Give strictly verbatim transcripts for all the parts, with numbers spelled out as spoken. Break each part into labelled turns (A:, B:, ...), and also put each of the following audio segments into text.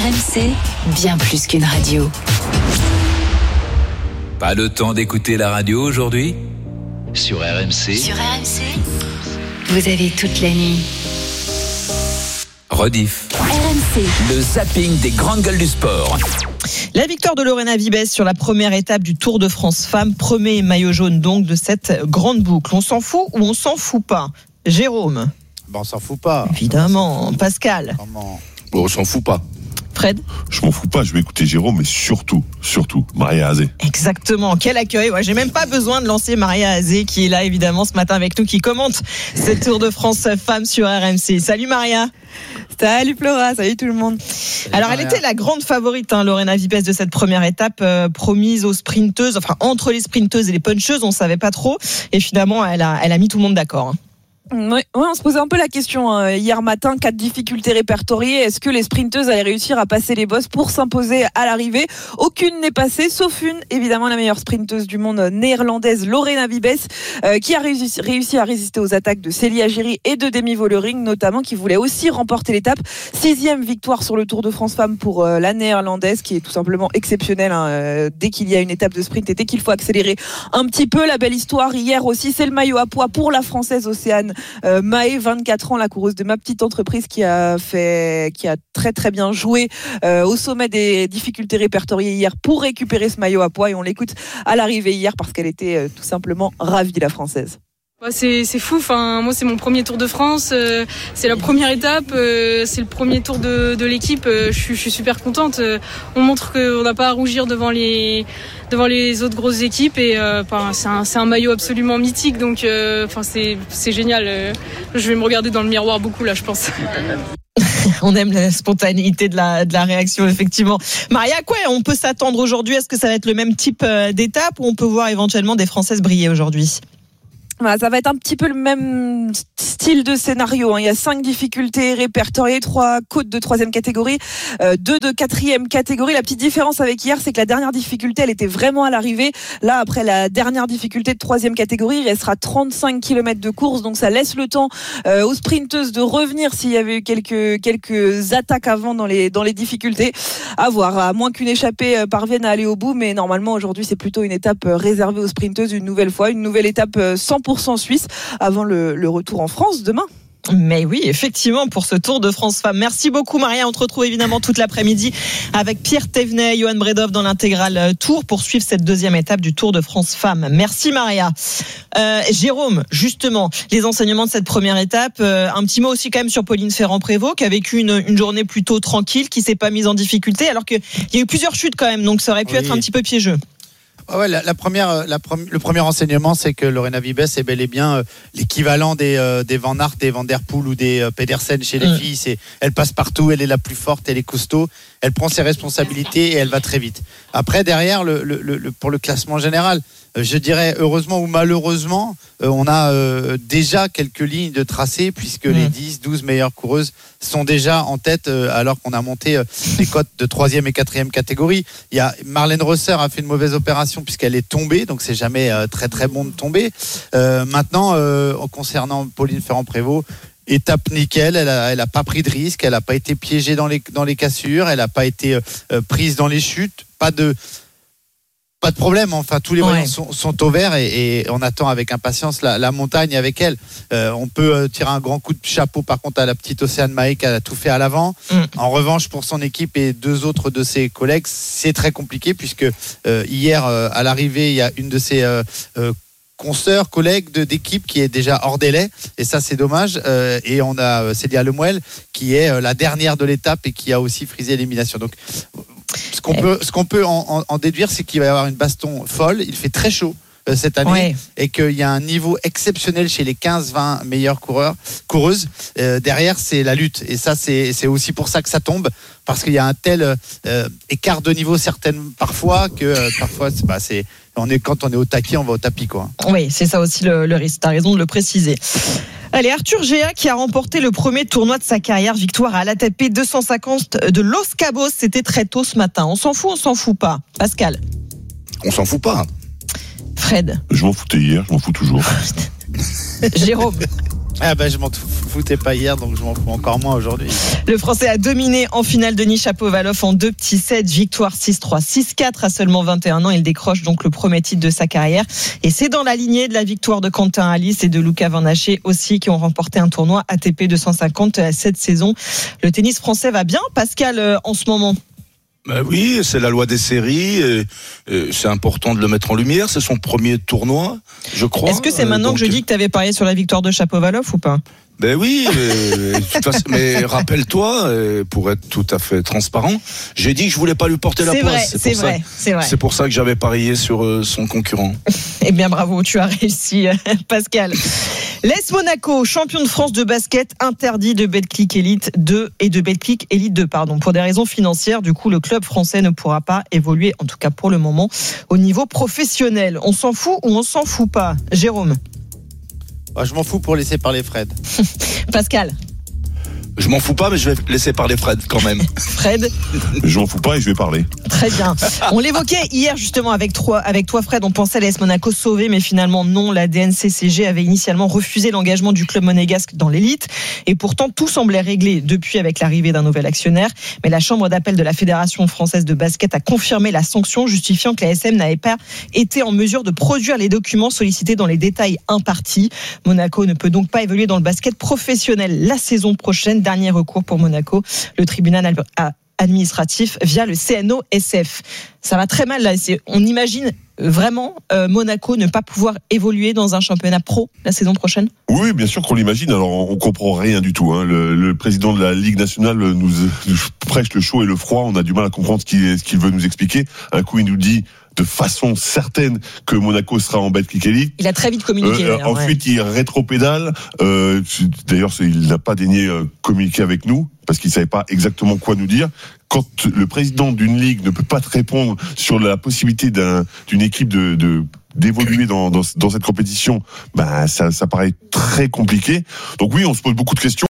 A: M C, bien plus qu'une radio.
B: Pas le temps d'écouter la radio aujourd'hui ? Sur R M C.
A: Sur R M C, vous avez toute la nuit.
B: Rediff.
A: R M C.
B: Le zapping des grandes gueules du sport.
C: La victoire de Lorena Wiebes sur la première étape du Tour de France Femmes, premier maillot jaune donc de cette grande boucle. On s'en fout ou on s'en fout pas ? Jérôme ?
D: Ben, on s'en fout pas.
C: Évidemment. Pascal ?
D: Comment ?
E: Bon, on s'en fout pas.
C: Fred ?
E: Je m'en fous pas, je vais écouter Jérôme, mais surtout, surtout, Maria Azé.
C: Exactement, quel accueil. Ouais, j'ai même pas besoin de lancer Maria Azé qui est là évidemment ce matin avec nous, qui commente ce Tour de France Femmes sur R M C. Salut Maria.
F: Salut Flora, salut tout le monde.
C: Salut Alors Maria. Elle était la grande favorite, hein, Lorena Wiebes, de cette première étape, euh, promise aux sprinteuses, enfin entre les sprinteuses et les puncheuses, on savait pas trop. Et finalement, elle a, elle a mis tout le monde d'accord. Hein.
F: Ouais, ouais, on se posait un peu la question hein, hier matin, quatre difficultés répertoriées. Est-ce que les sprinteuses allaient réussir à passer les bosses pour s'imposer à l'arrivée ? Aucune n'est passée, sauf une, évidemment la meilleure sprinteuse du monde néerlandaise, Lorena Wiebes, euh, qui a réussi, réussi à résister aux attaques de Célia Giry et de Demi Vollering, notamment, qui voulait aussi remporter l'étape. Sixième victoire sur le Tour de France Femmes pour euh, la néerlandaise, qui est tout simplement exceptionnelle hein, euh, dès qu'il y a une étape de sprint et dès qu'il faut accélérer un petit peu. La belle histoire hier aussi, c'est le maillot à pois pour la française Océane Euh, Mahé, vingt-quatre ans, la coureuse de ma petite entreprise, qui a fait, qui a très très bien joué euh, au sommet des difficultés répertoriées hier pour récupérer ce maillot à pois, et on l'écoute à l'arrivée hier parce qu'elle était euh, tout simplement ravie, la française.
G: C'est, c'est fou, enfin, moi c'est mon premier Tour de France, euh, c'est la première étape, euh, c'est le premier tour de, de l'équipe, euh, je, je suis super contente, euh, on montre qu'on n'a pas à rougir devant les, devant les autres grosses équipes, et euh, enfin, c'est, un, c'est un maillot absolument mythique, donc euh, enfin, c'est, c'est génial, euh, je vais me regarder dans le miroir beaucoup là je pense.
C: On aime la spontanéité de la, de la réaction, effectivement. Maria, à quoi on peut s'attendre aujourd'hui ? Est-ce que ça va être le même type d'étape ou on peut voir éventuellement des Françaises briller aujourd'hui ?
F: Voilà, ça va être un petit peu le même style de scénario. Hein. Il y a cinq difficultés répertoriées, trois côtes de troisième catégorie, euh, deux de quatrième catégorie. La petite différence avec hier, c'est que la dernière difficulté, elle était vraiment à l'arrivée. Là, après la dernière difficulté de troisième catégorie, il restera trente-cinq kilomètres de course. Donc ça laisse le temps euh, aux sprinteuses de revenir s'il y avait eu quelques, quelques attaques avant dans les, dans les difficultés. À voir, à moins qu'une échappée euh, parvienne à aller au bout. Mais normalement, aujourd'hui, c'est plutôt une étape euh, réservée aux sprinteuses une nouvelle fois. Une nouvelle étape euh, cent pour cent suisse avant le, le retour en France demain.
C: Mais oui, effectivement, pour ce Tour de France Femmes. Merci beaucoup Maria, on te retrouve évidemment toute l'après-midi avec Pierre Thévenet et Johan Bredov dans l'intégral Tour pour suivre cette deuxième étape du Tour de France Femmes. Merci Maria. Euh, Jérôme, justement, les enseignements de cette première étape, euh, un petit mot aussi quand même sur Pauline Ferrand-Prévot qui a vécu une, une journée plutôt tranquille, qui s'est pas mise en difficulté alors qu'il y a eu plusieurs chutes quand même, donc ça aurait pu oui. être un petit peu piégeux.
D: Ouais, la, la première, la, le premier enseignement, c'est que Lorena Wiebes est bel et bien euh, l'équivalent des, euh, des Van Aert, des Van Der Poel ou des euh, Pedersen chez les mmh. filles. C'est, elle passe partout, elle est la plus forte, elle est costaud, elle prend ses responsabilités et elle va très vite. Après, derrière, le, le, le, pour le classement général, euh, je dirais heureusement ou malheureusement, euh, on a euh, déjà quelques lignes de tracé puisque mmh. les dix, douze meilleures coureuses sont déjà en tête euh, alors qu'on a monté euh, les cotes de troisième et quatrième catégorie. Il y a Marlène Rosser a fait une mauvaise opération puisqu'elle est tombée, donc c'est jamais euh, très très bon de tomber. Euh, maintenant, euh, concernant Pauline Ferrand-Prévot, étape nickel, elle a, elle a pas pris de risque, elle a pas été piégée dans les dans les cassures, elle a pas été euh, prise dans les chutes, pas de pas de problème. Enfin, tous les voyants ouais. sont, sont au vert et, et on attend avec impatience la, la montagne avec elle. Euh, on peut euh, tirer un grand coup de chapeau par contre à la petite Océane Mahé qui a tout fait à l'avant. Mm. En revanche, pour son équipe et deux autres de ses collègues, c'est très compliqué puisque euh, hier euh, à l'arrivée, il y a une de ses euh, euh, consoeurs, collègues de, d'équipe qui est déjà hors délai et ça c'est dommage euh, et on a euh, Célia Lemuel qui est euh, la dernière de l'étape et qui a aussi frisé l'élimination. Donc ce qu'on peut, ce qu'on peut en, en, en déduire, c'est qu'il va y avoir une baston folle. Il fait très chaud euh, cette année ouais. et qu'il y a un niveau exceptionnel chez les quinze vingt meilleurs coureurs, coureuses. Euh, derrière, c'est la lutte. Et ça, c'est, c'est aussi pour ça que ça tombe. Parce qu'il y a un tel euh, écart de niveau certaines parfois que euh, parfois c'est, bah, c'est on est, quand on est au taquet, on va au tapis quoi.
C: Oui, c'est ça aussi le, le risque. T'as raison de le préciser. Allez, Arthur Géa qui a remporté le premier tournoi de sa carrière, victoire à l'A T P deux cent cinquante de Los Cabos. C'était très tôt ce matin. On s'en fout, on s'en fout pas. Pascal.
E: On s'en fout pas.
C: Fred.
E: Je m'en foutais hier, je m'en fous toujours.
C: Jérôme.
D: Ah ben, je m'en foutais pas hier, donc je m'en fous encore moins aujourd'hui.
C: Le Français a dominé en finale Denis Shapovalov en deux petits sets, victoire six trois, six quatre à seulement vingt et un ans. Il décroche donc le premier titre de sa carrière. Et c'est dans la lignée de la victoire de Quentin Halys et de Luca Van Haché aussi, qui ont remporté un tournoi A T P deux cent cinquante cette saison. Le tennis français va bien, Pascal, en ce moment?
H: Ben oui, c'est la loi des séries. Et, et c'est important de le mettre en lumière. C'est son premier tournoi, je crois.
C: Est-ce que c'est maintenant euh, donc... que je dis que tu avais parié sur la victoire de Shapovalov ou pas?
H: Ben oui, euh, de toute façon, mais rappelle-toi, euh, pour être tout à fait transparent, j'ai dit que je voulais pas lui porter la
C: c'est
H: poisse.
C: Vrai,
H: c'est,
C: c'est,
H: pour
C: vrai,
H: ça,
C: c'est vrai.
H: C'est pour ça que j'avais parié sur euh, son concurrent.
C: Eh bien, bravo, tu as réussi, Pascal. L'A S Monaco, champion de France de basket, interdit de Betclic Elite deux et de Betclic Elite deux, pardon. Pour des raisons financières, du coup, le club français ne pourra pas évoluer, en tout cas pour le moment, au niveau professionnel. On s'en fout ou on s'en fout pas, Jérôme?
D: Ah, je m'en fous pour laisser parler Fred.
C: Pascal?
H: Je m'en fous pas, mais je vais laisser parler Fred quand même.
C: Fred?
E: Je m'en fous pas et je vais parler.
C: Très bien. On l'évoquait hier justement avec toi, avec toi Fred. On pensait à l'A S Monaco sauver, mais finalement non. La D N C C G avait initialement refusé l'engagement du club monégasque dans l'élite. Et pourtant, tout semblait réglé depuis avec l'arrivée d'un nouvel actionnaire. Mais la chambre d'appel de la Fédération française de basket a confirmé la sanction, justifiant que la S M n'avait pas été en mesure de produire les documents sollicités dans les détails impartis. Monaco ne peut donc pas évoluer dans le basket professionnel la saison prochaine. Dernier recours pour Monaco, le tribunal administratif via le C N O S F. Ça va très mal là. C'est, on imagine vraiment euh, Monaco ne pas pouvoir évoluer dans un championnat pro la saison prochaine?
E: Oui, bien sûr qu'on l'imagine. Alors on comprend rien du tout. Hein. Le, le président de la Ligue nationale nous, nous prêche le chaud et le froid. On a du mal à comprendre ce qu'il, ce qu'il veut nous expliquer. Un coup il nous dit de façon certaine que Monaco sera en Betclic Elite.
C: Il a très vite communiqué.
E: Euh, ensuite, ouais. Il rétropédale. Euh, d'ailleurs, il n'a pas daigné euh, communiquer avec nous parce qu'il savait pas exactement quoi nous dire. Quand le président d'une ligue ne peut pas te répondre sur la possibilité d'un, d'une équipe de, de d'évoluer dans, dans, dans cette compétition, bah ça, ça paraît très compliqué. Donc oui, on se pose beaucoup de questions.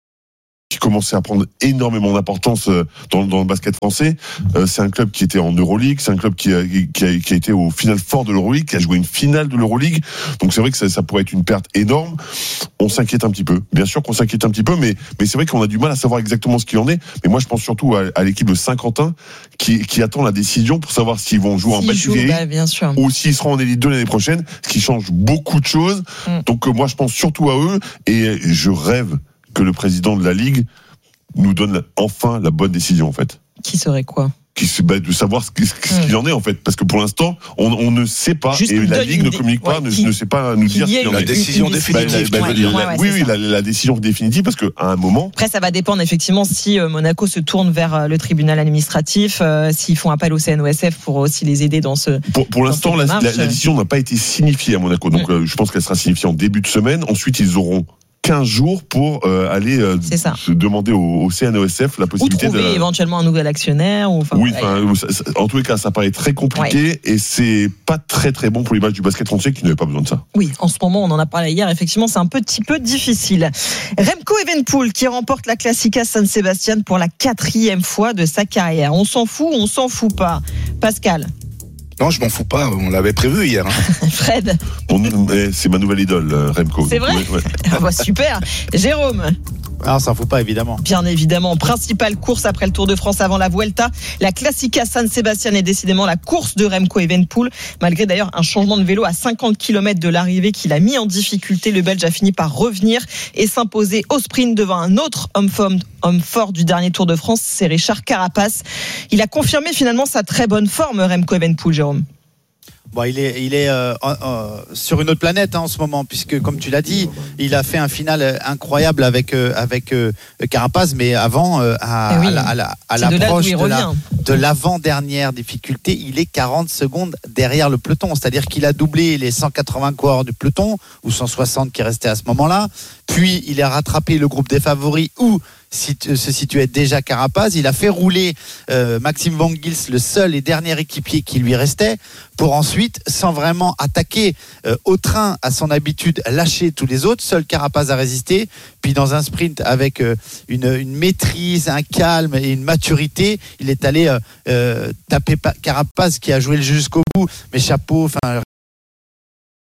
E: Qui commençait à prendre énormément d'importance dans, dans le basket français. Euh, c'est un club qui était en Euroleague, c'est un club qui a, qui a, qui a été au final fort de l'Euroleague, qui a joué une finale de l'Euroleague. Donc c'est vrai que ça, ça pourrait être une perte énorme. On s'inquiète un petit peu. Bien sûr qu'on s'inquiète un petit peu, mais, mais c'est vrai qu'on a du mal à savoir exactement ce qu'il en est. Mais moi, je pense surtout à, à l'équipe de Saint-Quentin qui, qui attend la décision pour savoir s'ils vont jouer s'ils en Betclic Elite
C: bah,
E: ou s'ils seront en Élite deux l'année prochaine, ce qui change beaucoup de choses. Mm. Donc euh, moi, je pense surtout à eux et je rêve que le président de la Ligue nous donne enfin la bonne décision, en fait.
C: Qui serait quoi?
E: Qui, bah, de savoir ce, ce qu'il en est, en fait. Parce que pour l'instant, on, on ne sait pas. Juste et la Ligue ne communique pas, ouais, ne, qui, ne sait pas nous dire
H: ce qu'il en est. La décision une, définitive. Bah, bah, ouais,
E: ouais, oui, oui, la, la décision définitive, parce qu'à un moment.
C: Après, ça va dépendre, effectivement, si euh, Monaco se tourne vers euh, le tribunal administratif, euh, s'ils font appel au C N O S F pour aussi les aider dans ce.
E: Pour, pour l'instant, la, la, la décision n'a pas été signifiée à Monaco. Donc, mmh. euh, je pense qu'elle sera signifiée en début de semaine. Ensuite, ils auront quinze jours pour euh, aller euh, se demander au, au C N O S F la possibilité
C: ou trouver
E: de
C: éventuellement un nouvel actionnaire ou,
E: oui, ouais. ça, ça, en tous les cas ça paraît très compliqué ouais. Et c'est pas très très bon pour l'image du basket français qui n'avait pas besoin de ça.
C: Oui, en ce moment on en a parlé hier, effectivement c'est un petit peu difficile. Remco Evenepoel qui remporte la Classica San Sebastian pour la quatrième fois de sa carrière. On s'en fout ou on s'en fout pas, Pascal?
H: Non, je m'en fous pas, on l'avait prévu hier. Hein.
C: Fred?
E: On, c'est ma nouvelle idole, Remco.
C: C'est vrai? Ouais. Ah bah, super. Jérôme?
D: Ah, on s'en fout pas, évidemment.
C: Bien évidemment. Principale course après le Tour de France avant la Vuelta. La Classica San Sebastian est décidément la course de Remco Evenepoel. Malgré d'ailleurs un changement de vélo à cinquante kilomètres de l'arrivée qui l'a mis en difficulté, le Belge a fini par revenir et s'imposer au sprint devant un autre homme fort, homme fort du dernier Tour de France, c'est Richard Carapace. Il a confirmé finalement sa très bonne forme, Remco Evenepoel, Jérôme.
D: Bon, il est, il est euh, euh, sur une autre planète hein, en ce moment, puisque comme tu l'as dit, il a fait un final incroyable avec euh, avec euh, Carapace, mais avant euh, à, oui. à, la, à, la, à l'approche de, la, de l'avant-dernière difficulté, il est quarante secondes derrière le peloton, c'est-à-dire qu'il a doublé les cent quatre-vingts coureurs du peloton ou cent soixante qui restaient à ce moment-là. Puis il a rattrapé le groupe des favoris où se situait déjà Carapace. Il a fait rouler euh, Maxime Van Gils, le seul et dernier équipier qui lui restait, pour ensuite, sans vraiment attaquer euh, au train à son habitude, lâcher tous les autres. Seul Carapace a résisté. Puis dans un sprint avec euh, une, une maîtrise, un calme et une maturité, il est allé euh, euh, taper Carapace qui a joué le jeu jusqu'au bout. Mais chapeau, enfin.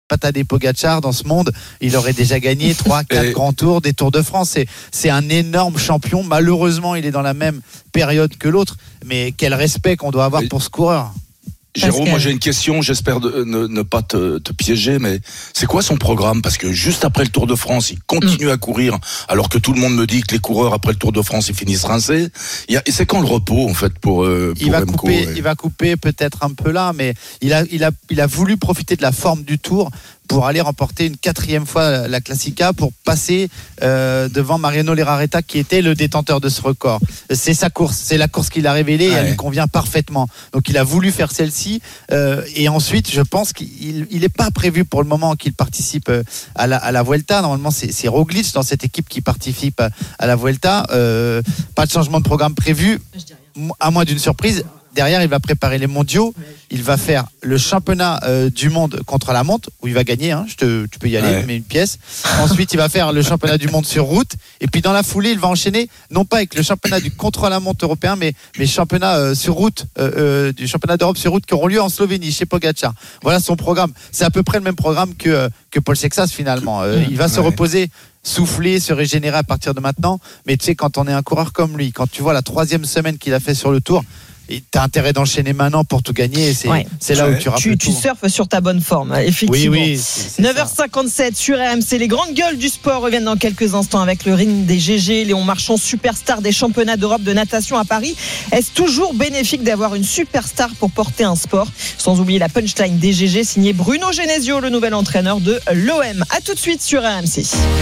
D: pas Tadej Pogačar dans ce monde, il aurait déjà gagné trois quatre grands tours des Tours de France. C'est, c'est un énorme champion. Malheureusement, il est dans la même période que l'autre. Mais quel respect qu'on doit avoir pour ce coureur.
H: Jérôme, moi j'ai une question, j'espère de, ne, ne pas te, te piéger, mais c'est quoi son programme? Parce que juste après le Tour de France, il continue mmh. à courir, alors que tout le monde me dit que les coureurs après le Tour de France, ils finissent rincés. Il y a, et c'est quand le repos en fait pour, euh, pour
D: il va
H: Remco,
D: couper,
H: et...
D: il va couper peut-être un peu là, mais il a, il a, il a voulu profiter de la forme du Tour pour aller remporter une quatrième fois la Classica, pour passer euh, devant Mariano Larreta qui était le détenteur de ce record. C'est sa course, c'est la course qu'il a révélée, ouais. Et elle lui convient parfaitement. Donc il a voulu faire celle-ci euh, et ensuite je pense qu'il il est pas prévu pour le moment qu'il participe à la, à la Vuelta. Normalement c'est, c'est Roglic dans cette équipe qui participe à la Vuelta. Euh, pas de changement de programme prévu, à moins d'une surprise. Derrière, il va préparer les mondiaux. Il va faire le championnat euh, du monde contre la montre, où il va gagner. Hein, je te, tu peux y aller, ouais. Mais une pièce. Ensuite, il va faire le championnat du monde sur route. Et puis, dans la foulée, il va enchaîner, non pas avec le championnat du contre la montre européen, mais mais championnat euh, sur route, euh, euh, du championnat d'Europe sur route qui auront lieu en Slovénie, chez Pogačar. Voilà son programme. C'est à peu près le même programme que euh, que Paul Sexas finalement. Euh, il va ouais. se reposer, souffler, se régénérer à partir de maintenant. Mais tu sais, quand on est un coureur comme lui, quand tu vois la troisième semaine qu'il a fait sur le Tour, et t'as intérêt d'enchaîner maintenant pour tout gagner. C'est, ouais. c'est là où tu rappelles
C: tu, tu surfes sur ta bonne forme, effectivement.
D: Oui, oui, c'est, c'est
C: neuf heures cinquante-sept sur R M C. Les grandes gueules du sport reviennent dans quelques instants avec le ring des G G. Léon Marchand, superstar des championnats d'Europe de natation à Paris. Est-ce toujours bénéfique d'avoir une superstar pour porter un sport? Sans oublier la punchline des G G signée Bruno Genesio, le nouvel entraîneur de l'O M. A tout de suite sur R M C.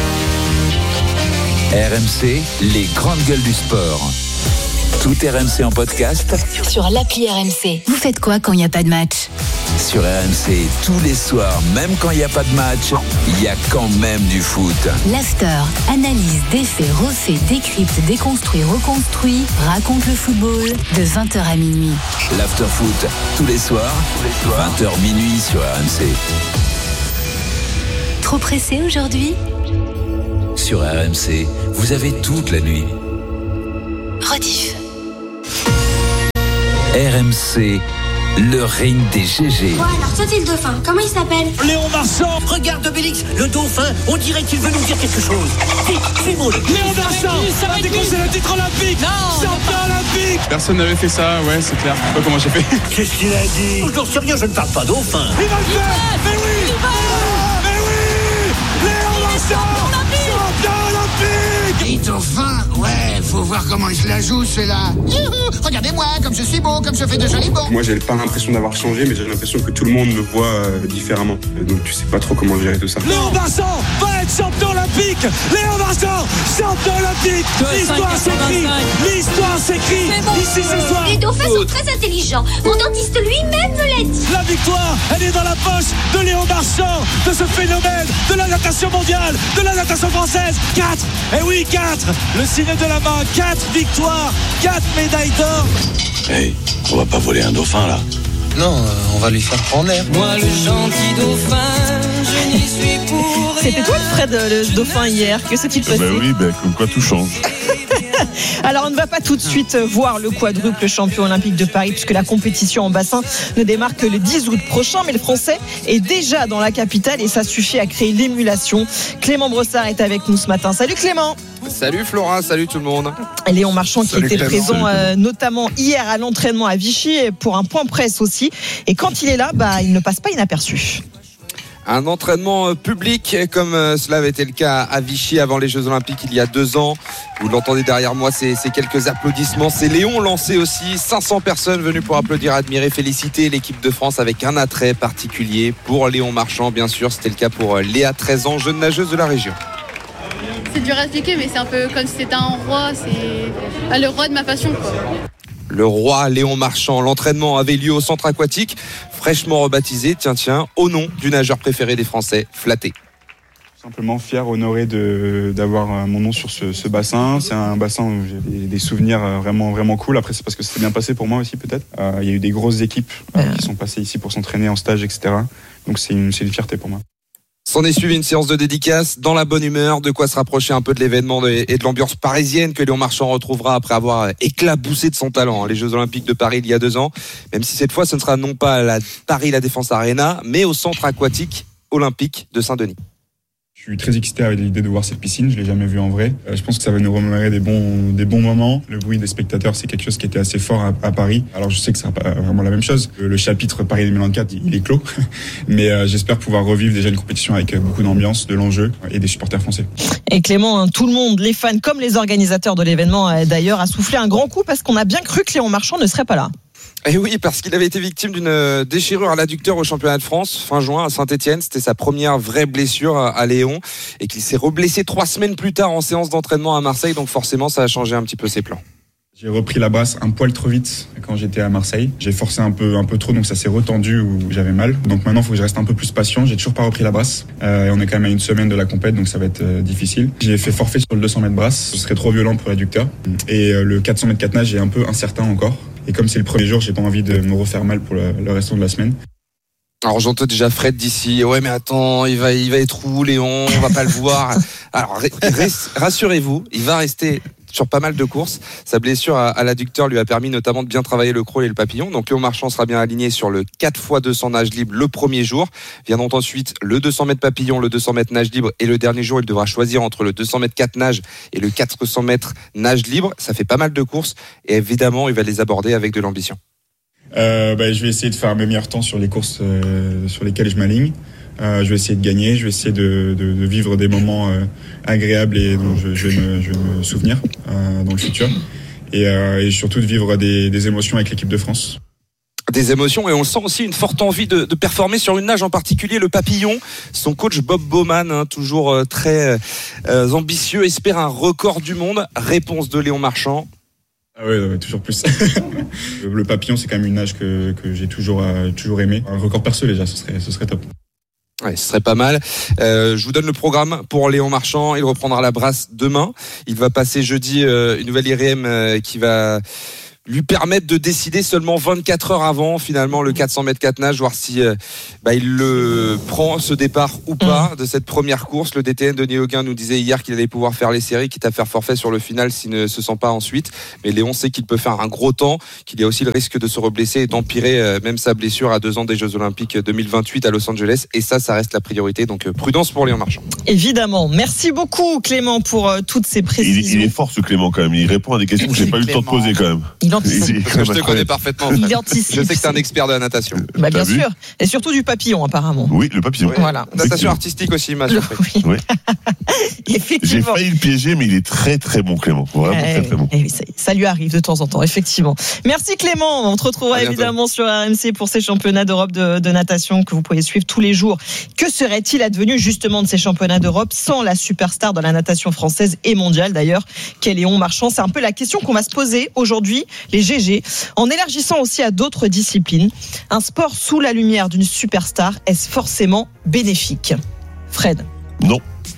B: R M C, les grandes gueules du sport. Tout R M C en podcast
A: sur l'appli R M C. Vous faites quoi quand il n'y a pas de match?
B: Sur R M C, tous les soirs, même quand il n'y a pas de match, il y a quand même du foot.
A: L'after, analyse, défait, refait, décrypte, déconstruit, reconstruit, raconte le football de vingt heures à minuit.
B: L'after foot, tous les soirs, vingt heures minuit sur R M C.
A: Trop pressé aujourd'hui?
B: Sur R M C, vous avez toute la nuit.
A: Rediff.
B: R M C, le ring des G G.
I: Bon alors, toi t'es le dauphin, comment il s'appelle?
J: Léon Marchand. Regarde Obélix, le dauphin, on dirait qu'il veut nous dire quelque chose. Vite, suis-moi.
K: Léon Marchand, ça va décrocher le titre olympique. Non, champion olympique.
L: Personne n'avait fait ça, ouais c'est clair. Je sais pas comment j'ai fait.
J: Qu'est-ce qu'il a dit? Je n'en sais rien, je ne parle pas dauphin.
K: Il va le faire. Mais oui, il va. Mais oui, Léon Marchand, champion olympique.
M: Et dauphin, ouais, faut voir comment il se la joue, celui-là. Youhou, regardez-moi, comme je suis beau, comme je fais de jolis bons.
L: Moi, j'ai pas l'impression d'avoir changé, mais j'ai l'impression que tout le monde me voit euh, différemment. Donc, tu sais pas trop comment gérer tout ça.
K: Léon Marchand va être champion olympique. Léon Marchand, champion olympique. L'histoire s'écrit. L'histoire s'écrit bon. Ici ce soir.
I: Les dauphins sont très intelligents. Mon dentiste lui-même me l'a dit.
K: La victoire, elle est dans la poche de Léon Marchand, de ce phénomène, de la natation mondiale, de la natation française. Quatre. Eh oui, quatre. Le signe de la main. Quatre victoires, quatre médailles d'or.
H: Hey, on va pas voler un dauphin là.
N: Non, euh, on va lui faire prendre l'air.
O: Moi le gentil dauphin, je n'y suis pour rien.
C: C'était toi le Fred, le dauphin hier, que s'est-il passé?
E: Ben oui, ben comme quoi tout change.
C: Alors on ne va pas tout de suite voir le quadruple champion olympique de Paris puisque la compétition en bassin ne démarre que le dix août prochain, mais le Français est déjà dans la capitale et ça suffit à créer l'émulation. Clément Brossard est avec nous ce matin. Salut Clément.
P: Salut Flora, salut tout le monde.
C: Léon Marchand qui
P: salut
C: était
P: Clément.
C: présent euh, notamment hier à l'entraînement à Vichy pour un point presse aussi, et quand il est là, bah, il ne passe pas inaperçu.
P: Un entraînement public comme cela avait été le cas à Vichy avant les Jeux Olympiques il y a deux ans. Vous l'entendez derrière moi, c'est, c'est quelques applaudissements. C'est Léon lancé aussi. cinq cents personnes venues pour applaudir, admirer, féliciter l'équipe de France avec un attrait particulier pour Léon Marchand. Bien sûr, c'était le cas pour Léa, treize ans, jeune nageuse de la région.
Q: C'est dur à expliquer, mais c'est un peu comme si c'était un roi. C'est le roi de ma passion, quoi.
P: Le roi Léon Marchand. L'entraînement avait lieu au centre aquatique, fraîchement rebaptisé, tiens tiens, au nom du nageur préféré des Français, Flatté.
L: Simplement fier, honoré de, d'avoir mon nom sur ce, ce bassin. C'est un bassin où j'ai des, des souvenirs vraiment, vraiment cool. Après, c'est parce que c'était bien passé pour moi aussi, peut-être. Euh, il y a eu des grosses équipes euh, qui sont passées ici pour s'entraîner en stage, et cetera. Donc c'est une, c'est une fierté pour moi.
P: S'en est suivi une séance de dédicace dans la bonne humeur, de quoi se rapprocher un peu de l'événement et de l'ambiance parisienne que Léon Marchand retrouvera après avoir éclaboussé de son talent les Jeux Olympiques de Paris il y a deux ans. Même si cette fois ce ne sera non pas à la Paris La Défense Arena, mais au centre aquatique olympique de Saint-Denis.
L: Je suis très excité avec l'idée de voir cette piscine, je l'ai jamais vue en vrai. Euh, je pense que ça va nous remémorer des bons, des bons moments. Le bruit des spectateurs, c'est quelque chose qui était assez fort à, à Paris. Alors je sais que ce sera pas vraiment la même chose. Le, le chapitre Paris deux mille vingt-quatre, il est clos. Mais euh, j'espère pouvoir revivre déjà une compétition avec beaucoup d'ambiance, de l'enjeu et des supporters français.
C: Et Clément, hein, tout le monde, les fans comme les organisateurs de l'événement euh, d'ailleurs, a soufflé un grand coup parce qu'on a bien cru que Léon Marchand ne serait pas là.
P: Et oui, parce qu'il avait été victime d'une déchirure à l'adducteur au championnat de France fin juin à Saint-Etienne. C'était sa première vraie blessure à Léon et qu'il s'est reblessé trois semaines plus tard en séance d'entraînement à Marseille. Donc forcément, ça a changé un petit peu ses plans.
L: J'ai repris la brasse un poil trop vite quand j'étais à Marseille. J'ai forcé un peu, un peu trop, donc ça s'est retendu où j'avais mal. Donc maintenant, il faut que je reste un peu plus patient. J'ai toujours pas repris la brasse. Euh, et on est quand même à une semaine de la compète, donc ça va être euh, difficile. J'ai fait forfait sur le deux cents mètres brasse. Ce serait trop violent pour l'adducteur. Et euh, le quatre cents mètres quatre nages est un peu incertain encore. Et comme c'est le premier jour, j'ai pas envie de me refaire mal pour le, le restant de la semaine.
P: Alors j'entends déjà Fred d'ici. Ouais, mais attends, il va, il va être où, Léon? On va pas le voir. Alors reste, rassurez-vous, il va rester sur pas mal de courses. Sa blessure à, à l'adducteur lui a permis notamment de bien travailler le crawl et le papillon. Donc Léon Marchand sera bien aligné sur le quatre fois deux cents nage libre le premier jour. Viendront ensuite le deux cents mètres papillon, le deux cents mètres nage libre et le dernier jour, il devra choisir entre le deux cents mètres quatre nage et le quatre cents mètres nage libre. Ça fait pas mal de courses et évidemment, il va les aborder avec de l'ambition.
L: Euh, bah, je vais essayer de faire mes meilleurs temps sur les courses euh, sur lesquelles je m'aligne. Euh, je vais essayer de gagner, je vais essayer de, de, de vivre des moments euh, agréables et dont je, je, vais, me, je vais me souvenir euh, dans le futur. Et, euh, et surtout de vivre des, des émotions avec l'équipe de France.
P: Des émotions et on sent aussi une forte envie de, de performer sur une nage en particulier, le papillon. Son coach Bob Bowman, hein, toujours euh, très euh, ambitieux, espère un record du monde. Réponse de Léon Marchand.
L: Ah ouais, ouais, toujours plus. Le papillon, c'est quand même une nage que, que j'ai toujours, euh, toujours aimé. Un record perso déjà, ce serait, ce serait top.
P: Ouais, ce serait pas mal. Euh, je vous donne le programme pour Léon Marchand. Il reprendra la brasse demain. Il va passer jeudi euh, une nouvelle I R M euh, qui va lui permettre de décider seulement vingt-quatre heures avant finalement le quatre cents mètres quatre nage, voir si euh, bah, il le prend ce départ ou pas de cette première course. Le D T N Denis Hauguin nous disait hier qu'il allait pouvoir faire les séries, quitte à faire forfait sur le final s'il ne se sent pas ensuite. Mais Léon sait qu'il peut faire un gros temps, qu'il y a aussi le risque de se reblesser et d'empirer euh, même sa blessure à deux ans des Jeux Olympiques deux mille vingt-huit à Los Angeles. Et ça, ça reste la priorité. Donc euh, prudence pour Léon Marchand.
C: Évidemment. Merci beaucoup Clément pour euh, toutes ces précisions.
E: Il, il est fort ce Clément quand même. Il répond à des questions que j'ai pas eu le temps de poser quand même.
C: Il anticipe.
P: Parce que je te connais parfaitement.
C: Il anticipe.
P: Je sais que tu es un expert de la natation.
C: Bah, bien sûr. Et surtout du papillon, apparemment.
E: Oui, le papillon.
P: Oui.
C: Voilà.
P: Natation artistique aussi, m'a surpris.
E: Oui.
C: Effectivement.
E: J'ai failli le piéger, mais il est très très bon, Clément. Vraiment
C: eh,
E: très très bon.
C: Eh, ça, ça lui arrive de temps en temps, effectivement. Merci Clément. On te retrouvera évidemment sur R M C pour ces championnats d'Europe de, de natation que vous pouvez suivre tous les jours. Que serait-il advenu justement de ces championnats d'Europe sans la superstar de la natation française et mondiale d'ailleurs, qu'est Léon Marchand? C'est un peu la question qu'on va se poser aujourd'hui, les G G, en élargissant aussi à d'autres disciplines. Un sport sous la lumière d'une superstar, est-ce forcément bénéfique? Fred?
E: Non.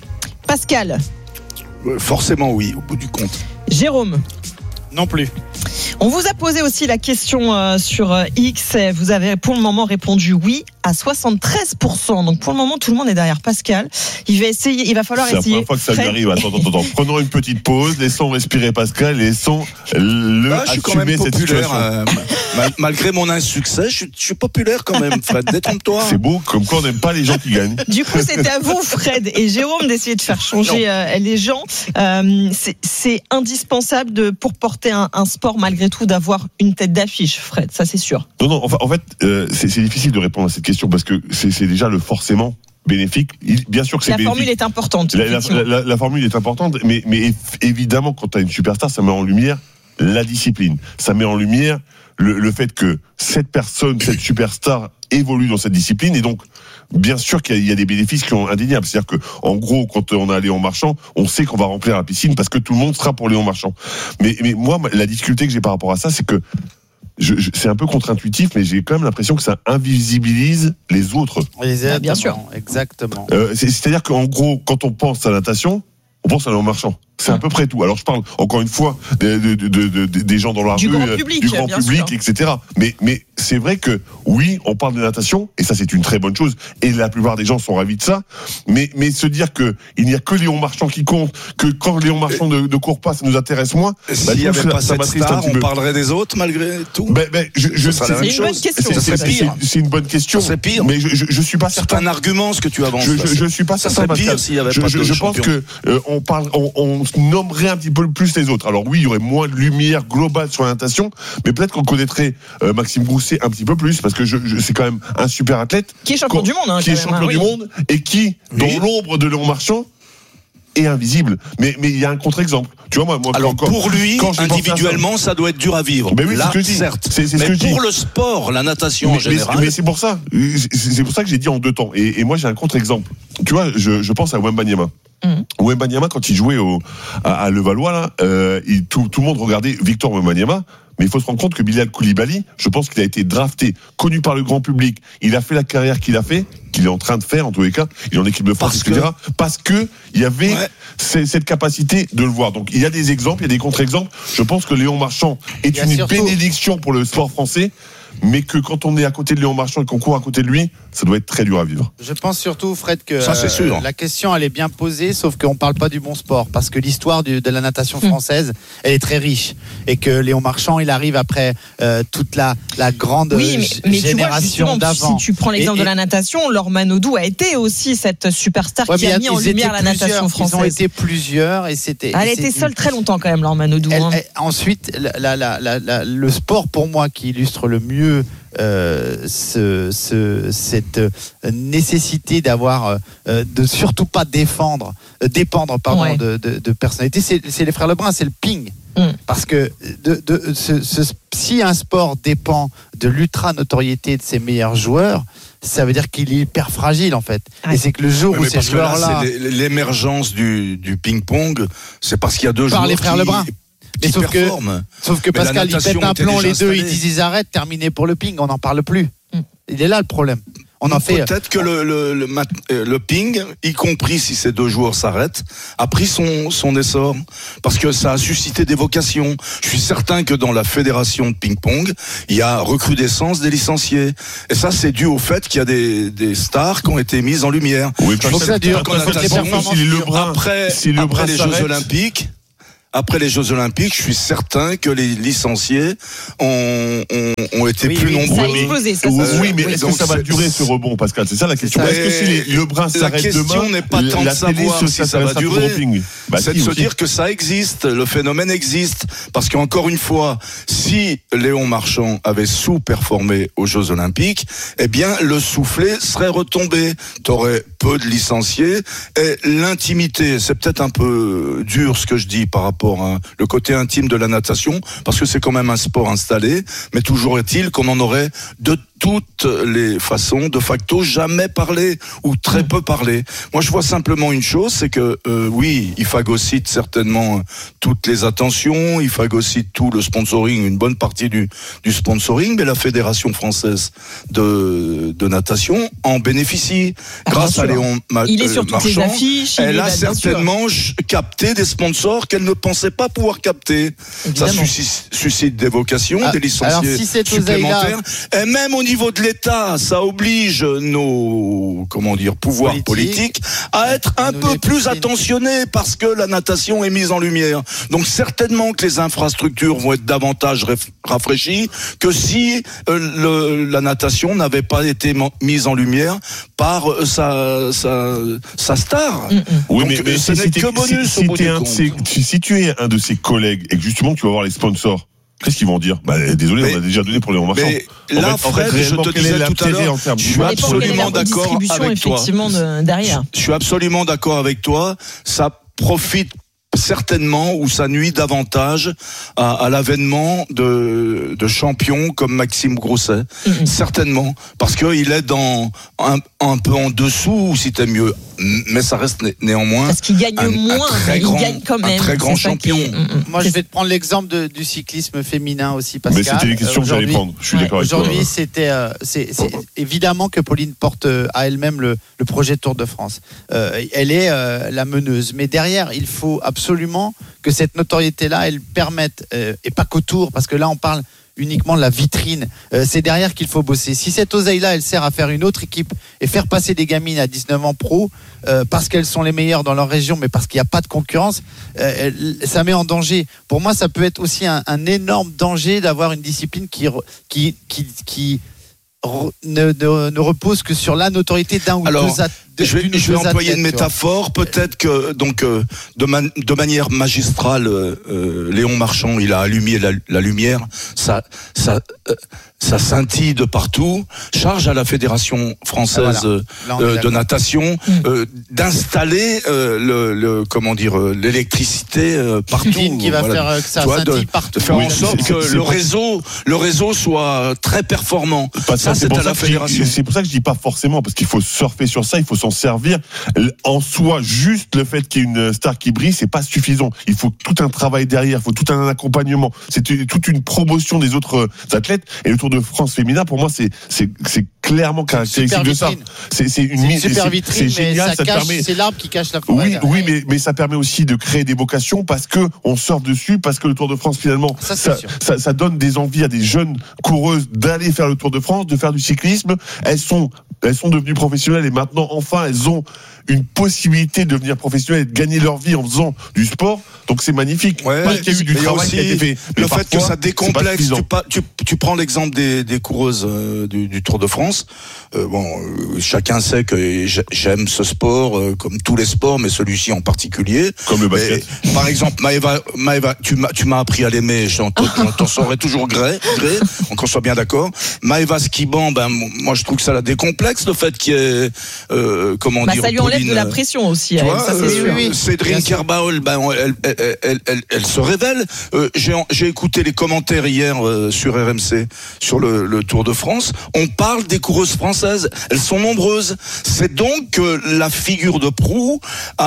C: Pascal?
H: Forcément oui, au bout du compte.
C: Jérôme?
D: Non plus.
C: On vous a posé aussi la question euh, sur euh, X. Vous avez pour le moment répondu oui à soixante-treize pour cent. Donc pour le moment, tout le monde est derrière Pascal. Il va essayer, il va falloir
E: c'est
C: essayer.
E: C'est la première fois que ça lui arrive. Attends, attends, attends. Prenons une petite pause, laissons respirer Pascal, laissons le
H: ah, je suis quand même populaire. Euh, mal, malgré mon insuccès, je, je suis populaire quand même, Fred. Détrompe-toi.
E: C'est beau, comme quoi on n'aime pas les gens qui gagnent.
C: Du coup, c'était à vous, Fred et Jérôme, d'essayer de faire changer euh, les gens. Euh, c'est, c'est indispensable de, pour porter un, un sport malgré tout, d'avoir une tête d'affiche, Fred. Ça, c'est sûr.
E: Non, non. Enfin, en fait, euh, c'est, c'est difficile de répondre à cette question parce que c'est, c'est déjà le forcément bénéfique. Il, bien sûr que c'est
C: la
E: bénéfique.
C: formule est importante.
E: La, la, la, la formule est importante, mais, mais évidemment, quand tu as une superstar, ça met en lumière la discipline. Ça met en lumière le, le fait que cette personne, cette superstar évolue dans cette discipline et donc bien sûr qu'il y a, il y a des bénéfices qui sont indéniables. C'est-à-dire que en gros, quand on a Léon Marchand, on sait qu'on va remplir la piscine parce que tout le monde sera pour Léon Marchand. Mais, mais moi, la difficulté que j'ai par rapport à ça, c'est que Je, je, c'est un peu contre-intuitif, mais j'ai quand même l'impression que ça invisibilise les autres.
D: Exactement,
C: ah, bien sûr.
D: Exactement.
E: Euh, c'est, c'est-à-dire qu'en gros, quand on pense à la natation, on pense à Léon Marchand. C'est à peu près tout. Alors je parle encore une fois des, des, des, des, des gens dans la
C: du
E: rue,
C: grand public,
E: du grand
C: bien
E: public,
C: sûr.
E: et cetera. Mais, mais c'est vrai que oui, on parle de natation et ça c'est une très bonne chose. Et la plupart des gens sont ravis de ça. Mais, mais se dire que il n'y a que Léon Marchand qui compte, que quand Léon Marchand ne, ne court pas, ça nous intéresse moins.
H: S'il
E: bah,
H: n'y avait
E: ça,
H: pas
E: ça
H: cette
E: m'attriste un
H: star,
E: petit
H: on
E: peu.
H: parlerait des autres malgré tout.
E: Ben, ben, je, je,
H: ça serait la même
C: c'est une bonne
H: chose.
C: question.
H: Ça serait
E: c'est,
H: pire.
E: c'est, c'est une bonne question.
H: Ça serait pire.
E: Mais je, je, je suis pas
H: C'est
E: certain.
H: un argument ce que tu avances.
E: Je,
H: là.
E: je, je suis pas
H: ça
E: certain.
H: serait pire
E: Pascal.
H: s'il n'y avait
E: je,
H: pas
E: je,
H: de
E: je pense
H: champion.
E: que euh, on parle, on, on nommerait un petit peu plus les autres. Alors oui, il y aurait moins de lumière globale sur la natation, mais peut-être qu'on connaîtrait euh, Maxime Grousset un petit peu plus parce que je, je, c'est quand même un super athlète
C: Qui est champion
E: Quand,
C: du monde, hein,
E: qui est
C: quand même,
E: champion
C: hein,
E: du
C: oui.
E: monde et qui,
H: Oui.
E: dans l'ombre de Léon Marchand, est invisible. Mais mais il y a un contre-exemple. Tu vois moi, moi
H: Alors
E: quand,
H: pour lui,
E: quand j'ai pensé à ça-
H: individuellement, ça doit être dur à vivre.
E: Mais oui,
H: Là,
E: c'est ce que je dis.
H: certes.
E: C'est, c'est ce
H: mais
E: que je dis.
H: pour le sport, la natation
E: mais,
H: en général.
E: mais, mais c'est pour ça. C'est, c'est pour ça que j'ai dit en deux temps. Et, et moi j'ai un contre-exemple. Tu vois, je, je pense à Wembanyama. Mmh. Wembanyama, quand il jouait au, à, à Levallois, là, euh, il, tout, tout le monde regardait Victor Wembanyama. Mais il faut se rendre compte que Bilal Koulibaly, je pense qu'il a été drafté, connu par le grand public. Il a fait la carrière qu'il a fait, qu'il est en train de faire en tous les cas. Il est en équipe de France,
H: Parce
E: et cetera.
H: que...
E: Parce que il y avait
H: ouais.
E: c- cette capacité de le voir. Donc il y a des exemples, il y a des contre-exemples. Je pense que Léon Marchand est une
D: surtout...
E: bénédiction pour le sport français. Mais que quand on est à côté de Léon Marchand et qu'on court à côté de lui, ça doit être très dur à vivre.
D: Je pense surtout, Fred, que
H: ça, c'est sûr.
D: Euh, la question elle est bien posée, sauf qu'on ne parle pas du bon sport, parce que l'histoire du, de la natation française, elle est très riche, et que Léon Marchand, il arrive après euh, toute la, la grande
C: oui, mais, mais
D: génération
C: tu vois,
D: d'avant.
C: Si tu prends l'exemple
D: et, et,
C: de la natation, Laure Manodou a été aussi cette superstar
D: ouais,
C: qui a mis en lumière la natation française.
D: Ils ont été plusieurs, et c'était.
C: Elle a
D: été
C: seule très longtemps quand même, Laure Manodou.
D: Elle,
C: hein.
D: elle, ensuite, la, la, la, la, le sport pour moi qui illustre le mieux Euh, ce, ce, cette nécessité d'avoir euh, de surtout pas défendre, euh, dépendre pardon ouais. de, de, de personnalité, c'est, c'est les frères Lebrun, c'est le ping. Mm. Parce que de, de, ce, ce, si un sport dépend de l'ultra notoriété de ses meilleurs joueurs, ça veut dire qu'il est hyper fragile en fait. Ouais. Et c'est que le jour
H: ouais,
D: où ces joueurs-là,
H: c'est l'émergence du, du ping-pong, c'est parce qu'il y a deux
D: par
H: joueurs
D: les frères
H: qui...
D: Lebrun. Mais sauf que, sauf que
H: mais
D: Pascal, il pète un plomb, les deux, ils disent ils arrêtent, terminé pour le ping, on n'en parle plus. Mm. Il est là le problème. On en fait.
H: Peut-être que le, le, le, le ping, y compris si ces deux joueurs s'arrêtent, a pris son, son essor. Parce que ça a suscité des vocations. Je suis certain que dans la fédération de ping-pong, il y a recrudescence des licenciés. Et ça, c'est dû au fait qu'il y a des, des stars qui ont été mises en lumière.
E: Oui, parce que ça dure.
H: Si le bras, après, si le après les Jeux Olympiques, Après les Jeux Olympiques, je suis certain que les licenciés ont, ont, ont été
C: oui,
H: plus
C: oui,
H: nombreux.
C: Ça a explosé, ça,
E: oui,
C: ça,
E: oui, mais
C: oui.
E: est-ce que ça va durer ce rebond, Pascal? C'est ça la question.
H: Ça,
E: est-ce que si les, le bras s'arrête demain,
H: la question n'est pas tant de savoir si ça va durer,
E: bah,
H: c'est
E: si,
H: de se
E: aussi.
H: dire que ça existe, le phénomène existe. Parce qu'encore une fois, si Léon Marchand avait sous-performé aux Jeux Olympiques, eh bien, le soufflet serait retombé. T'aurais peu de licenciés et l'intimité, c'est peut-être un peu dur ce que je dis par rapport à le côté intime de la natation, parce que c'est quand même un sport installé, mais toujours est-il qu'on en aurait de toutes les façons, de facto, jamais parlé ou très peu parlé. Moi, je vois simplement une chose, c'est que euh, oui, il phagocyte certainement toutes les attentions, il phagocyte tout le sponsoring, une bonne partie du, du sponsoring, mais la Fédération française de, de natation en bénéficie.
C: Ah,
H: grâce à Léon Ma-
C: il est sur toutes
H: Marchand,
C: les affiches,
H: elle
C: il
H: a
C: est là,
H: certainement capté des sponsors qu'elle ne pensait pas pouvoir capter.
C: Évidemment.
H: Ça suscite, suscite des vocations, ah, des licenciés
D: alors si cette
H: supplémentaires. Et même au niveau de l'État, ça oblige nos, comment dire, pouvoirs
D: Politique.
H: politiques à être un
D: Nous
H: peu
D: les
H: plus
D: piscines.
H: attentionnés parce que la natation est mise en lumière. Donc certainement que les infrastructures vont être davantage raf- rafraîchies que si euh, le, la natation n'avait pas été man- mise en lumière par euh, sa, sa, sa star.
C: Mm-mm.
E: Oui,
H: Donc,
E: mais, mais
H: ce
E: si,
H: n'est
E: si, t'es-
H: que bonus
E: si,
H: au
E: si,
H: bout
E: t'es
H: du
E: un de
H: compte.
E: ses- si, si tu es un de ses collègues et que justement tu vas voir les sponsors, qu'est-ce qu'ils vont dire? Bah, désolé,
H: Mais-
E: on a déjà donné pour Léon Marchand.
H: Mais
E: En
H: là,
E: fait- en fait,
H: Fred, je
E: réellement,
H: te
E: quel
H: disais
E: est
H: tout à
E: l'intérêt
H: l'heure,
E: en termes
H: je suis
C: Ça dépend quelle est la
H: absolument d'accord
C: redistribution,
H: avec toi.
C: effectivement, de- derrière.
H: Je suis absolument d'accord avec toi. Ça profite certainement ou ça nuit davantage à, à l'avènement de, de champions comme Maxime Grousset.
C: Mm-hmm.
H: Certainement. Parce qu'il est dans un, un peu en dessous, si t'es mieux. Mais ça reste né, néanmoins.
C: Parce qu'il gagne
H: un,
C: moins,
H: un très
C: mais
H: grand,
C: il gagne quand même.
H: Un très grand
C: C'est ça
H: champion.
C: qui est- Mm-mm.
D: Moi, je vais te prendre l'exemple de, du cyclisme féminin aussi, Pascal.
E: Mais c'était les questions que j'allais
D: Aujourd'hui-
E: prendre. Je suis
C: Ouais.
E: d'accord avec toi.
D: Aujourd'hui, c'était, euh, c'est, c'est évidemment que Pauline porte euh, à elle-même le, le projet Tour de France. Euh, elle est euh, la meneuse, mais derrière, il faut absolument absolument que cette notoriété-là, elle permette, euh, et pas qu'autour, parce que là, on parle uniquement de la vitrine. Euh, c'est derrière qu'il faut bosser. Si cette oseille-là, elle sert à faire une autre équipe et faire passer des gamines à dix-neuf ans pro, euh, parce qu'elles sont les meilleures dans leur région, mais parce qu'il n'y a pas de concurrence, euh, elle, ça met en danger. Pour moi, ça peut être aussi un, un énorme danger d'avoir une discipline qui, qui, qui, qui ne, ne, ne repose que sur la notoriété d'un ou
H: Alors,
D: deux athlètes.
H: Je vais, je vais employer athlètes, une métaphore. Peut-être que donc euh, de, man, de manière magistrale, euh, Léon Marchand, il a allumé la, la lumière. Ça, ça, euh, ça scintille de partout. Charge à la Fédération française ah, voilà. euh, de natation euh, d'installer euh, le, le comment dire euh, l'électricité euh, partout.
D: Qui va voilà. faire euh, que ça
H: vois,
D: scintille
H: de,
D: partout.
H: De faire
E: oui,
H: en sorte
E: c'est,
H: que
E: c'est,
H: le
E: c'est
H: réseau, le réseau soit très performant.
E: Pas
H: ça,
E: c'est,
H: c'est à
E: ça
H: la Fédération.
E: Je, c'est pour ça que je dis pas forcément, parce qu'il faut surfer sur ça, il faut s'en servir. En soi, juste le fait qu'il y ait une star qui brille, c'est pas suffisant. Il faut tout un travail derrière, il faut tout un accompagnement. C'est toute une promotion des autres athlètes. Et le Tour de France féminin, pour moi, c'est c'est c'est clairement caractéristique de ça. C'est c'est une,
D: c'est une super vitrine,
E: c'est, c'est génial.
D: Mais ça,
E: ça
D: cache,
E: permet.
D: C'est l'arbre qui cache la forêt.
E: Oui, oui, mais mais ça permet aussi de créer des vocations parce que on surfe dessus, parce que le Tour de France finalement,
D: ça,
E: ça, ça, ça donne des envies à des jeunes coureuses d'aller faire le Tour de France, de faire du cyclisme. Elles sont elles sont devenues professionnelles et maintenant enfin elles ont une possibilité de devenir professionnel et de gagner leur vie en faisant du sport. Donc c'est magnifique.
H: Ouais,
E: Parce qu'il y a eu du travail qui a été fait.
H: Le
E: mais
H: fait
E: parfois,
H: que ça décomplexe. Tu, pas, tu, tu prends l'exemple des, des coureuses euh, du, du Tour de France. Euh, bon, euh, chacun sait que j'aime ce sport, euh, comme tous les sports, mais celui-ci en particulier.
E: Comme le basket.
H: Et, par exemple, Maëva, Maëva, tu m'as, tu m'as appris à l'aimer. J'en t'en saurais toujours gré, gré, qu'on soit bien d'accord. Maëva Skiban, ben moi je trouve que ça la décomplexe le fait qu'il y ait, euh, comment
C: bah,
H: dire,
C: ça lui enlève
H: Pauline,
C: de la pression aussi. Elle,
H: vois,
C: ça c'est
H: euh,
C: sûr.
H: Oui, Cédric Kerbaol, ben elle, elle, elle, elle, elle se révèle. Euh, j'ai, j'ai écouté les commentaires hier euh, sur R M C sur le, le Tour de France. On parle des coureuses françaises. Elles sont nombreuses. C'est donc que la figure de proue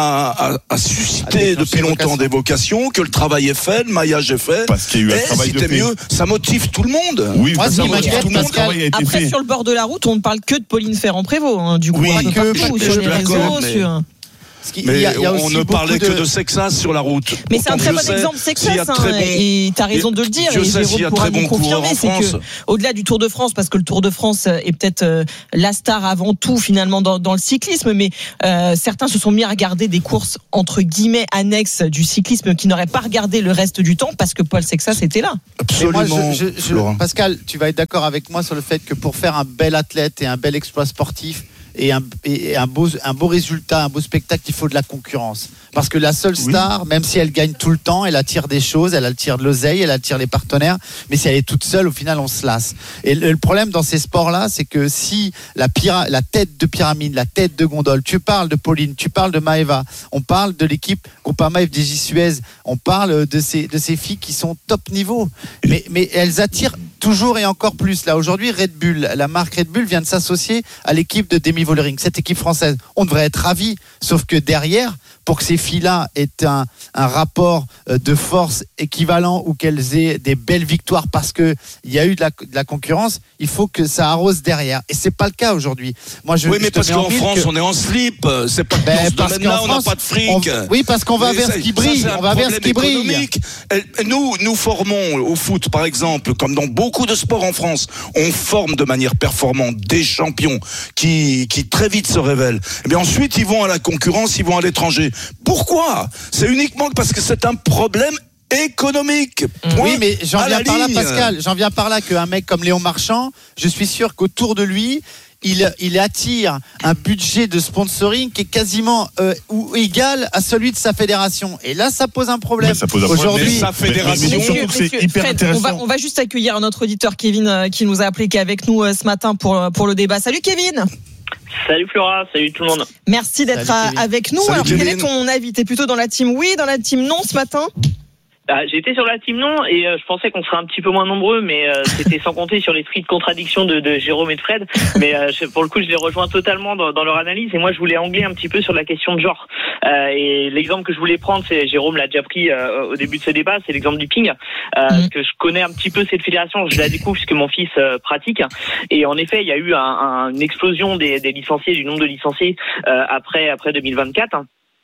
H: a, a, a suscité ah, depuis longtemps des vocations, que le travail est fait, le maillage est fait.
E: Parce qu'il y a eu un
H: et
E: travail
H: si
E: de
H: t'es
E: fait.
H: mieux, ça motive tout le monde.
E: Oui,
D: moi,
E: ça
D: motive tout le monde.
E: Travail a été
C: Après,
E: fait.
C: sur le bord de la route, on ne parle que de Pauline Ferrand-Prévôt. Hein, du coup,
H: oui,
C: un peu
H: que,
C: partout,
H: je,
C: sur
H: je
C: les réseaux.
H: Mais...
C: Sur...
H: Mais
D: il y a, il y a
H: on ne parlait
D: de...
H: que de Sexas sur la route.
C: Mais c'est un très bon
H: sais,
C: exemple, Sexas, hein,
H: bon,
C: et tu as raison de le dire.
H: Je
C: et
H: sais s'il y a très bon
C: confirmer,
H: en
C: c'est
H: France.
C: que au-delà du Tour de France, parce que le Tour de France est peut-être euh, la star avant tout finalement dans, dans le cyclisme, mais euh, certains se sont mis à regarder des courses entre guillemets annexes du cyclisme qui n'auraient pas regardé le reste du temps parce que Paul Sexas était là.
H: Absolument.
D: Moi, je, je, je, Pascal, tu vas être d'accord avec moi sur le fait que pour faire un bel athlète et un bel exploit sportif, et un, et un, beau, un beau résultat, un beau spectacle, il faut de la concurrence. Parce que la seule star, oui. même si elle gagne tout le temps, elle attire des choses, elle attire de l'oseille, elle attire les partenaires, mais si elle est toute seule, au final, on se lasse. Et le, le problème dans ces sports-là, c'est que si la, pyra- la tête de pyramide, la tête de gondole, tu parles de Pauline, tu parles de Maëva, on parle de l'équipe Groupama F D J Suez, on parle de ces, de ces filles qui sont top niveau, mais, mais elles attirent toujours et encore plus. Là, aujourd'hui, Red Bull, la marque Red Bull vient de s'associer à l'équipe de Demi Vollering, cette équipe française. On devrait être ravis, sauf que derrière, pour que ces filles-là aient un, un rapport de force équivalent ou qu'elles aient des belles victoires parce qu'il y a eu de la, de la concurrence, il faut que ça arrose derrière. Et c'est pas le cas aujourd'hui. Moi, je,
H: oui, mais
D: je
H: parce qu'en France,
D: que...
H: on est en slip. C'est pas que
D: ben,
H: dans ce domaine-là, on n'a pas de fric.
D: On... Oui, parce qu'on va mais vers ce qui brille. On va vers ce qui brille.
H: Nous, nous formons au foot, par exemple, comme dans beaucoup de sports en France, on forme de manière performante des champions qui, qui très vite se révèlent. Et bien ensuite, ils vont à la concurrence, ils vont à l'étranger. Pourquoi ? C'est uniquement parce que c'est un problème économique. Point.
D: Oui, mais j'en viens par
H: ligne.
D: là, Pascal. J'en viens par là qu'un mec comme Léon Marchand, je suis sûr qu'autour de lui, il, il attire un budget de sponsoring qui est quasiment euh, ou égal à celui de sa fédération. Et là, ça pose un problème.
E: Ça pose un
D: Aujourd'hui,
E: problème.
H: sa fédération,
E: mais, mais surtout,
C: Messieurs,
E: c'est hyper
C: Fred,
E: intéressant.
C: On va, on va juste accueillir un autre auditeur, Kevin, euh, qui nous a appelé, qui est avec nous euh, ce matin pour, pour le débat. Salut Kevin.
R: Salut Flora, salut tout le monde.
C: Merci d'être
R: Salut,
C: avec nous.
H: Salut,
C: Alors,
H: Kevin.
C: quel est ton avis ? T'es plutôt dans la team oui, dans la team non ce matin ?
R: Ah, j'étais sur la team non et euh, je pensais qu'on serait un petit peu moins nombreux, mais euh, c'était sans compter sur l'esprit de contradiction de, de Jérôme et de Fred. Mais euh, je, pour le coup, je les rejoins totalement dans, dans leur analyse. Et moi, je voulais angler un petit peu sur la question de genre. Euh, et l'exemple que je voulais prendre, c'est Jérôme l'a déjà pris euh, au début de ce débat, c'est l'exemple du ping. Euh, mmh. Parce que je connais un petit peu cette fédération, je la découvre puisque mon fils euh, pratique. Et en effet, il y a eu un, un, une explosion des, des licenciés, du nombre de licenciés euh, après après deux mille vingt-quatre.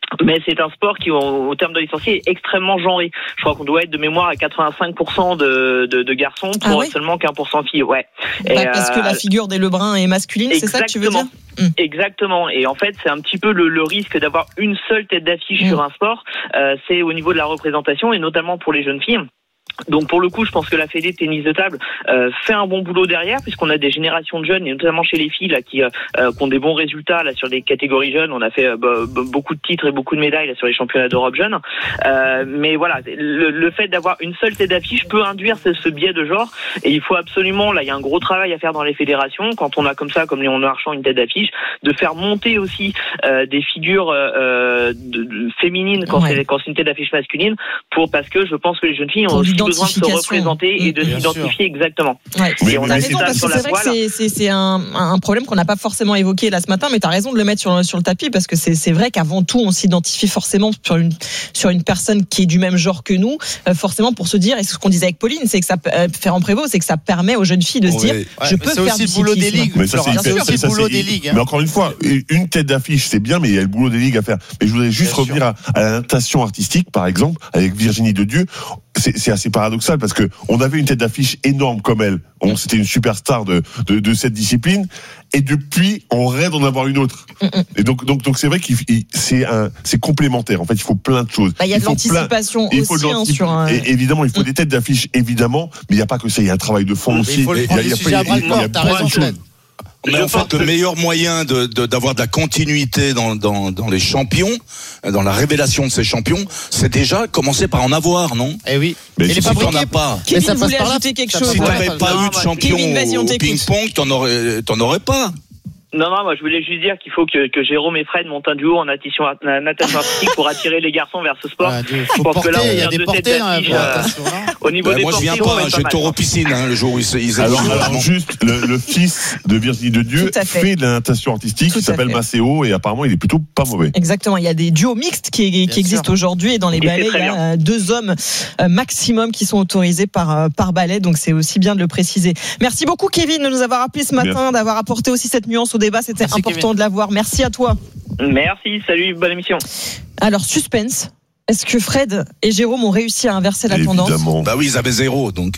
R: Mais c'est un sport qui, au, au terme de licenciés, est extrêmement genré. Je crois qu'on doit être de mémoire à quatre-vingt-cinq pour cent de, de, de garçons pour ah oui seulement quinze pour cent de filles. Ouais.
C: Bah, et parce euh, que la figure des Lebrun est masculine, c'est ça que tu veux dire ?
R: Exactement. Et en fait, c'est un petit peu le, le risque d'avoir une seule tête d'affiche mmh. sur un sport. Euh, c'est au niveau de la représentation et notamment pour les jeunes filles. Donc pour le coup, je pense que la Fédé de tennis de table euh, fait un bon boulot derrière, puisqu'on a des générations de jeunes, et notamment chez les filles là, qui, euh, qui ont des bons résultats là sur les catégories jeunes. On a fait euh, b- b- beaucoup de titres et beaucoup de médailles là, sur les championnats d'Europe jeunes. Euh, mais voilà, le, le fait d'avoir une seule tête d'affiche peut induire ce, ce biais de genre. Et il faut absolument, là, il y a un gros travail à faire dans les fédérations. Quand on a comme ça, comme Léon Marchand, une tête d'affiche, de faire monter aussi euh, des figures euh, de, de, féminines quand, ouais. c'est, quand c'est une tête d'affiche masculine, pour parce que je pense que les jeunes filles ont aussi besoin de se représenter et de Bien s'identifier sûr. exactement.
C: Ouais. Et on a raison, parce que c'est vrai que c'est, c'est, c'est un, un problème qu'on n'a pas forcément évoqué là ce matin, mais tu as raison de le mettre sur, sur le tapis, parce que c'est, c'est vrai qu'avant tout, on s'identifie forcément sur une, sur une personne qui est du même genre que nous, euh, forcément pour se dire, et c'est ce qu'on disait avec Pauline, c'est que ça, euh, Ferrand Prévôt, c'est que ça permet aux jeunes filles de se dire, ouais. je peux
D: c'est
C: faire
D: aussi
C: du
D: le boulot des ligues.
E: Mais ça, c'est,
D: c'est aussi
E: ça,
D: le boulot
E: c'est,
D: des ligues. Hein.
E: Mais encore une fois, une tête d'affiche, c'est bien, mais il y a le boulot des ligues à faire. Mais je voudrais juste Bien revenir à, à la natation artistique, par exemple, avec Virginie Dedieu. C'est, c'est assez paradoxal parce que on avait une tête d'affiche énorme comme elle. On, c'était une superstar de, de, de cette discipline. Et depuis, on rêve d'en avoir une autre. Et donc, donc, donc c'est vrai qu'il c'est un, c'est complémentaire. En fait, il faut plein de choses.
C: Bah, il y a
E: il
C: de l'anticipation
E: plein,
C: aussi hein, sur un...
E: Et évidemment, il faut des têtes d'affiche, évidemment, mais il n'y a pas que ça. Il y a un travail de fond aussi.
D: Il faut le prendre des sujets à bras le corps. T'as raison, Fred.
H: Mais en fait, le meilleur moyen de, de, d'avoir de la continuité dans, dans, dans les champions, dans la révélation de ces champions, c'est déjà commencer par en avoir, non ?
D: Eh oui.
H: Mais si tu n'en as pas.
C: Kevin ça voulait ajouter quelque chose.
H: Si tu n'avais pas eu de champion au ping-pong, tu n'en aurais, t'en aurais pas.
R: Non, non, moi je voulais juste dire qu'il faut que, que Jérôme et Fred montent un duo en natation, natation artistique pour attirer les garçons vers ce sport.
D: Ah, je pense que là, on vient de tête d'affiche. Euh,
R: au niveau
H: bah,
R: des
H: moi
R: portées,
H: je viens pas, hein, j'ai taureau piscine hein, le jour où ils ils
E: alors, alors juste le, le fils de Virginie Dedieu fait. fait de la natation artistique Tout qui s'appelle Maceo et apparemment il est plutôt pas mauvais.
C: Exactement, il y a des duos mixtes qui, qui existent aujourd'hui et dans les et ballets il y a bien. deux hommes maximum qui sont autorisés par, par ballet, donc c'est aussi bien de le préciser. Merci beaucoup Kevin de nous avoir appelé ce matin, Merci. d'avoir apporté aussi cette nuance au débat, c'était Merci, important Kevin. de l'avoir. Merci à toi.
R: Merci, salut, bonne émission.
C: Alors, suspense. Est-ce que Fred et Jérôme ont réussi à inverser la
E: Évidemment.
C: tendance ?
H: Bah oui, ils avaient zéro, donc.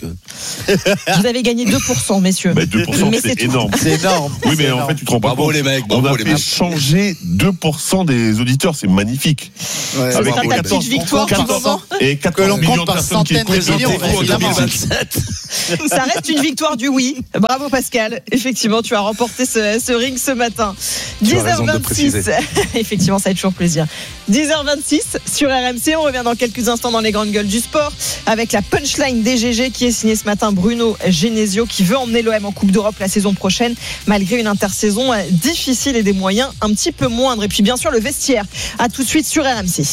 C: Vous avez gagné deux pour cent, messieurs.
E: Bah deux pour cent, mais c'est, c'est énorme.
D: C'est énorme.
E: Oui, mais
D: c'est
E: en
D: énorme.
E: fait, tu te rends pas
H: bravo
E: compte.
H: les mecs,
E: on
H: bravo
E: a
H: les
E: fait
H: mecs.
E: changer deux pour cent des auditeurs, c'est magnifique.
D: Ouais,
C: ça sera ta petite victoire pour le moment.
E: Et quatorze millions de personnes qui écoutent
H: en deux mille vingt-sept.
C: Ça reste une victoire du oui. Bravo Pascal. Effectivement, tu as remporté ce, ce ring ce matin. dix heures vingt-six. Effectivement, ça fait toujours plaisir. dix heures vingt-six sur R M C. On revient dans quelques instants dans les grandes gueules du sport avec la punchline des G G qui est signée ce matin Bruno Genesio qui veut emmener l'O M en Coupe d'Europe la saison prochaine malgré une intersaison difficile et des moyens un petit peu moindres. Et puis bien sûr le vestiaire. À tout de suite sur R M C.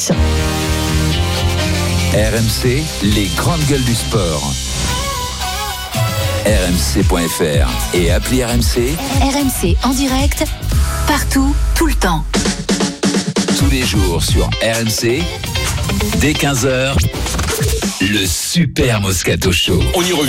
B: R M C, les grandes gueules du sport. R M C point F R et appli R M C.
A: R M C en direct, partout, tout le temps.
B: Tous les jours sur R M C, dès quinze heures, le Super Moscato Show.
H: On y revient.